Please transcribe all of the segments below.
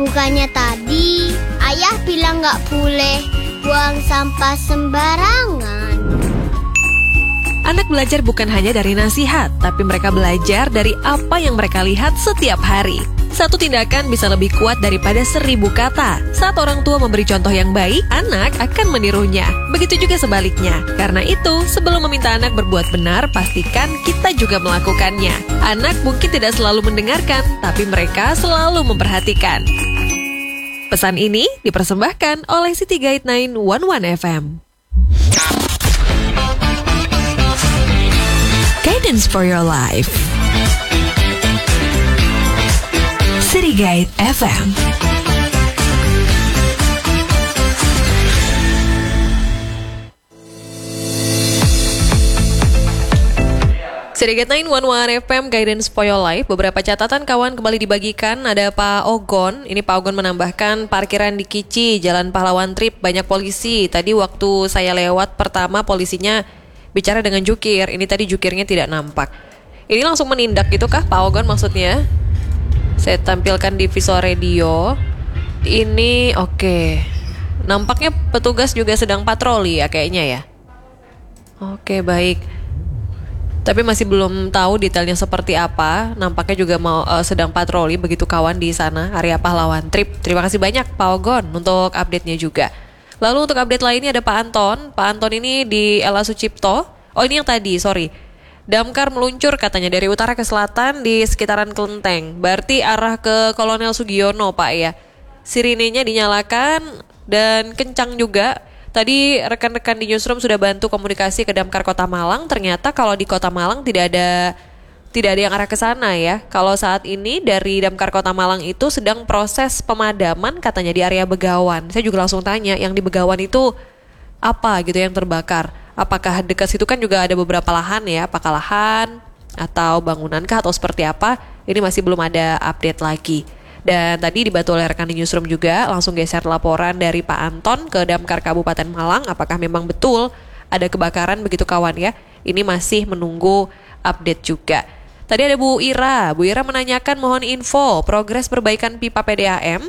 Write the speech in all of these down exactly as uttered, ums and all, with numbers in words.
Bukannya tadi ayah bilang nggak boleh buang sampah sembarangan. Anak belajar bukan hanya dari nasihat, tapi mereka belajar dari apa yang mereka lihat setiap hari. Satu tindakan bisa lebih kuat daripada seribu kata. Saat orang tua memberi contoh yang baik, anak akan menirunya. Begitu juga sebaliknya. Karena itu, sebelum meminta anak berbuat benar, pastikan kita juga melakukannya. Anak mungkin tidak selalu mendengarkan, tapi mereka selalu memperhatikan. Pesan ini dipersembahkan oleh City Guide sembilan satu satu F M. Guidance for your life. City Guide F M. City Guide sembilan satu satu F M, Guidance for your life. Beberapa catatan kawan kembali dibagikan. Ada Pak Ogon. Ini Pak Ogon menambahkan parkiran di Kici, Jalan Pahlawan Trip, banyak polisi. Tadi waktu saya lewat pertama polisinya bicara dengan jukir. Ini tadi jukirnya tidak nampak. Ini langsung menindak gitu kah Pak Ogon maksudnya? Saya tampilkan di visual radio. Ini oke okay. Nampaknya petugas juga sedang patroli ya kayaknya ya. Oke okay, baik. Tapi masih belum tahu detailnya seperti apa. Nampaknya juga mau uh, sedang patroli begitu kawan di sana, area Pahlawan Trip. Terima kasih banyak Pak Ogon untuk update-nya juga. Lalu untuk update lainnya ada Pak Anton. Pak Anton ini di Ella Sucipto. Oh ini yang tadi, sorry. Damkar meluncur katanya dari utara ke selatan di sekitaran Kelenteng. Berarti arah ke Kolonel Sugiono Pak ya. Sirinenya dinyalakan dan kencang juga. Tadi rekan-rekan di Newsroom sudah bantu komunikasi ke Damkar Kota Malang. Ternyata kalau di Kota Malang tidak ada tidak ada yang arah ke sana ya. Kalau saat ini dari Damkar Kota Malang itu sedang proses pemadaman katanya di area Begawan. Saya juga langsung tanya, yang di Begawan itu apa gitu yang terbakar? Apakah dekat situ kan juga ada beberapa lahan ya? Apakah lahan atau bangunankah atau seperti apa? Ini masih belum ada update lagi. Dan tadi dibantu oleh rekan di Newsroom juga, langsung geser laporan dari Pak Anton ke Damkar Kabupaten Malang. Apakah memang betul ada kebakaran begitu kawan ya? Ini masih menunggu update juga. Tadi ada Bu Ira. Bu Ira menanyakan mohon info progres perbaikan pipa P D A M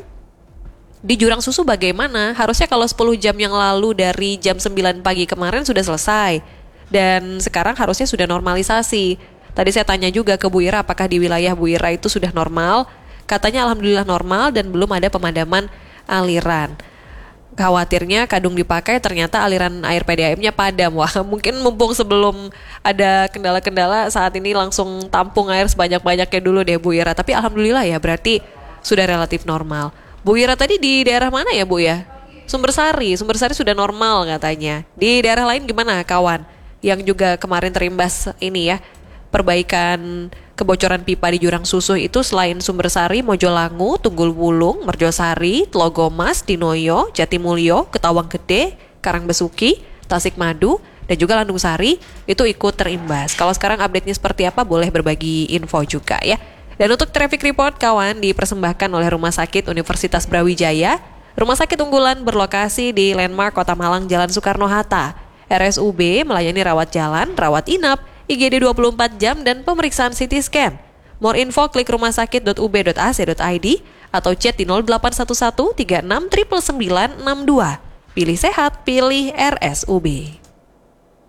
di Jurang Susu bagaimana? Harusnya kalau sepuluh jam yang lalu dari jam sembilan pagi kemarin sudah selesai. Dan sekarang harusnya sudah normalisasi. Tadi saya tanya juga ke Bu Ira apakah di wilayah Bu Ira itu sudah normal. Katanya alhamdulillah normal dan belum ada pemadaman aliran. Khawatirnya kadung dipakai ternyata aliran air P D A M-nya padam. Wah mungkin mumpung sebelum ada kendala-kendala saat ini langsung tampung air sebanyak-banyaknya dulu deh Bu Ira. Tapi alhamdulillah ya berarti sudah relatif normal. Bu Ira tadi di daerah mana ya Bu ya? Sumbersari, Sumbersari sudah normal katanya. Di daerah lain gimana kawan? Yang juga kemarin terimbas ini ya, perbaikan kebocoran pipa di Jurang Susu itu selain Sumbersari, Mojolangu, Tunggul Wulung, Merjosari, Tlogomas, Dinoyo, Jatimulyo, Ketawang Gede, Karangbesuki, Tasikmadu, dan juga Landung Sari itu ikut terimbas. Kalau sekarang update-nya seperti apa boleh berbagi info juga ya. Dan untuk traffic report kawan dipersembahkan oleh Rumah Sakit Universitas Brawijaya. Rumah sakit unggulan berlokasi di Landmark Kota Malang Jalan Soekarno-Hatta. R S U B melayani rawat jalan, rawat inap, I G D dua puluh empat jam dan pemeriksaan C T scan. More info klik rumahsakit dot u b dot a c dot i d atau chat di nol delapan satu satu tiga enam sembilan sembilan enam dua. Pilih sehat, pilih R S U B.